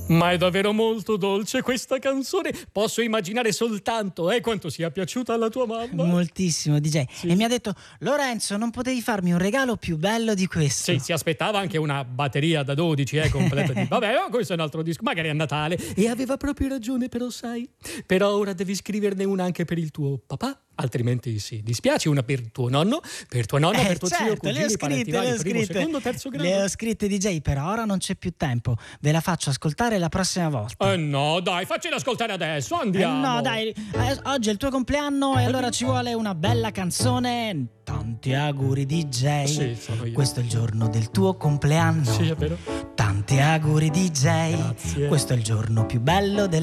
Ma è davvero molto dolce questa canzone. Posso immaginare soltanto quanto sia piaciuta alla tua mamma. Moltissimo, DJ. Sì. E mi ha detto: Lorenzo, non potevi farmi un regalo più bello di questo? Sì, si aspettava anche una batteria da 12 completa di... Vabbè, questo è un altro disco, magari a Natale. E aveva proprio ragione, però sai. Però ora devi scriverne una anche per il tuo papà, altrimenti si dispiace. Una per tuo nonno, per tua nonna, per tuo zio, certo, cugini, parenti vari, primo, secondo, terzo grado. Le ho scritte, DJ, però ora non c'è più tempo. Ve la faccio ascoltare la prossima volta. No, dai, faccela ascoltare adesso, andiamo. No, dai, oggi è il tuo compleanno e allora ci vuole una bella canzone. Tanti auguri, DJ. Sì, sono io. Questo è il giorno del tuo compleanno. Sì, è vero. Tanti auguri, DJ. Grazie. Questo è il giorno più bello del